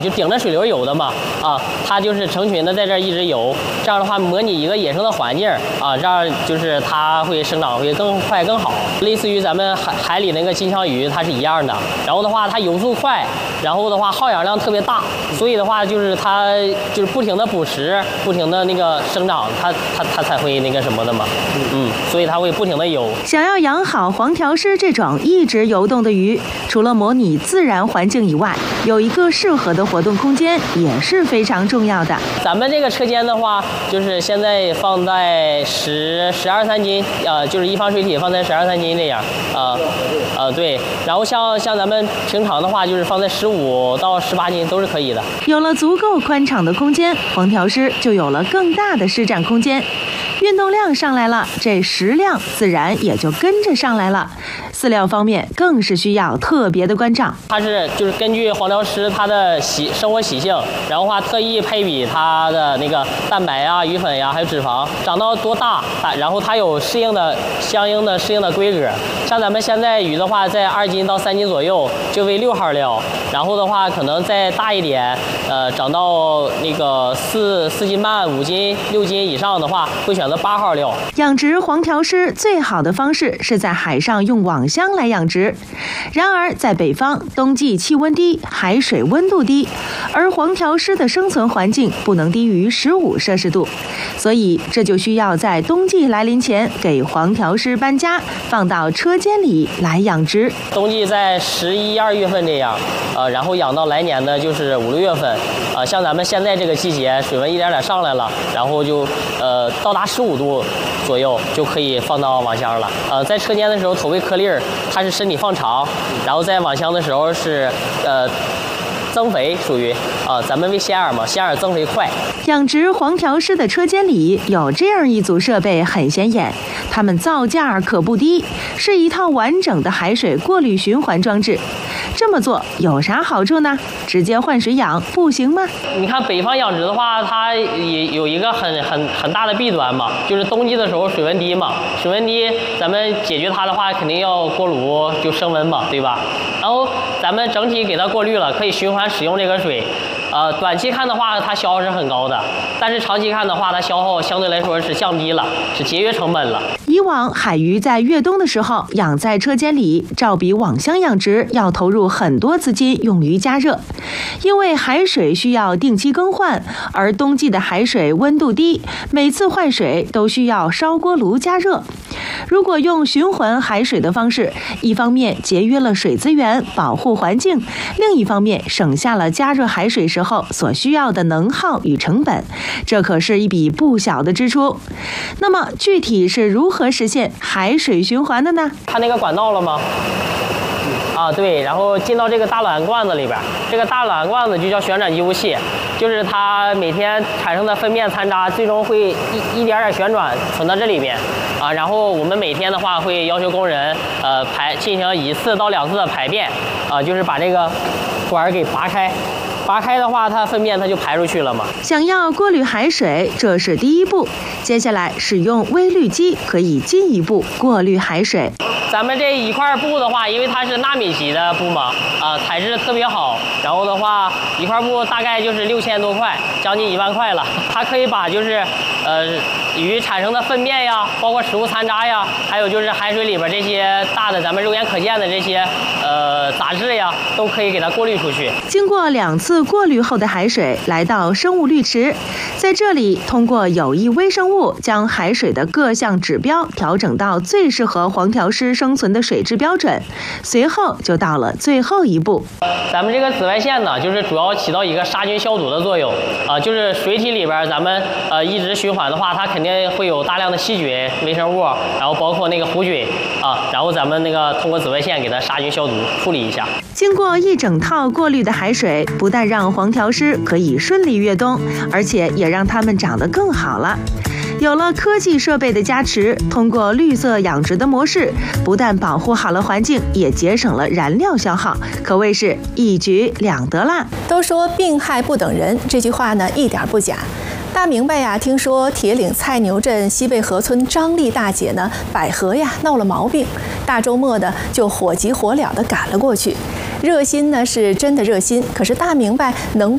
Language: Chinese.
就顶着水流游的嘛，它就是成群的在这儿一直游，这样的话模拟一个野生的环境啊，这样就是它会生长会更快更好，类似于咱们海里那个金枪鱼，它是一样的。然后的话，它游速快，然后的话耗氧量特别大，所以的话就是它就是不停的捕食，不停的那个生长，它才会那个什么的嘛，所以它会不停的游。 想要养好黄条狮这种一直游动的鱼，除了模拟自然环境以外，有一个适合的活动空间也是非常重要的。 咱们这个车间的话，就是现在放在12、13斤，就是一方水体放在12、13斤这样，对。然后像咱们平常的话，就是放在15到18斤都是可以的。 有了足够宽敞的空间，黄条狮就有了更大的施展空间。运动量上来了，这食量自然也就跟着上来了。饲料方面更是需要特别的关照。 它是就是根据黄条狮它的生活习性，然后话特意配比它的那个蛋白啊、鱼粉呀，还有脂肪，长到多大，然后它有相应的适应的规格。像咱们现在鱼的话，在2斤到3斤左右就喂6号料，然后的话可能再大一点，长到那个4斤半、5斤、6斤以上的话，会选择8号料。 养殖黄条狮最好的方式是在海上用网箱来养殖。然而在北方，冬季气温低，海水温度低，而黄条狮的生存环境不能低于15摄氏度，所以这就需要在冬季来临前给黄条狮搬家，放到车间里来养殖。 冬季在11、2月份这样，然后养到来年的就是5、6月份，像咱们现在这个季节，水温一点点上来了，然后就到达15度左右就可以放到网箱了。在车间的时候头喂颗粒儿，它是身体放长，然后在网箱的时候是增肥，属于咱们喂鲜饵嘛，鲜饵增肥快。 养殖黄条狮的车间里有这样一组设备很显眼，它们造价可不低，是一套完整的海水过滤循环装置。这么做有啥好处呢？直接换水养不行吗？ 你看北方养殖的话，它也有一个很大的弊端嘛，就是冬季的时候水温低嘛，水温低，咱们解决它的话，肯定要锅炉就升温嘛，对吧？然后咱们整体给它过滤了，可以循环使用这个水。短期看的话，它消耗是很高的，但是长期看的话，它消耗相对来说是降低了，是节约成本了。 以往海鱼在越冬的时候养在车间里，照比网箱养殖要投入很多资金用于加热，因为海水需要定期更换，而冬季的海水温度低，每次换水都需要烧锅炉加热。如果用循环海水的方式，一方面节约了水资源，保护环境，另一方面省下了加热海水时候所需要的能耗与成本，这可是一笔不小的支出。那么具体是如何实现海水循环的呢？ 看那个管道了吗？对，然后进到这个大卵罐子里边，这个大卵罐子就叫旋转激污器，就是它每天产生的粪便残渣，最终会一点点旋转存到这里边，然后我们每天的话会要求工人进行1次到2次的排便，就是把这个管给拔开。拔开的话，它粪便它就排出去了嘛。 想要过滤海水，这是第一步，接下来使用微滤机可以进一步过滤海水。 咱们这一块布的话，因为它是纳米级的布嘛，材质特别好，然后的话一块布大概就是6000多块，将近1万块了。它可以把就是鱼产生的粪便呀，包括食物残渣呀，还有就是海水里边这些大的咱们肉眼可见的这些杂质呀，都可以给它过滤出去。 经过2次过滤后的海水来到生物滤池，在这里通过有益微生物将海水的各项指标调整到最适合黄条狮生存的水质标准，随后就到了最后一步。 咱们这个紫外线呢，就是主要起到一个杀菌消毒的作用，就是水体里边咱们一直循环的话，它肯定会有大量的细菌、微生物，然后包括那个弧菌然后咱们那个通过紫外线给它杀菌消毒处理一下。 经过一整套过滤的海水，不但让黄条狮可以顺利越冬，而且也让它们长得更好了。有了科技设备的加持，通过绿色养殖的模式，不但保护好了环境，也节省了燃料消耗，可谓是一举两得啦。 都说病害不等人，这句话呢一点不假。大明白呀，听说铁岭菜牛镇西贝河村张丽大姐呢，百合呀闹了毛病，大周末的就火急火燎的赶了过去。热心呢是真的热心，可是大明白能